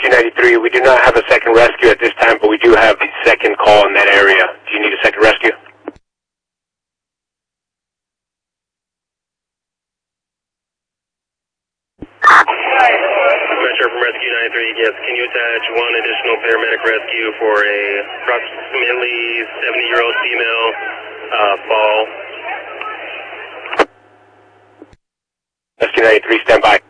Rescue 93, we do not have a second rescue at this time, but we do have a second call in that area. Do you need a second rescue? Metro from Rescue 93, yes. Can you attach one additional paramedic rescue for a approximately 70-year-old female fall? Rescue 93, stand by.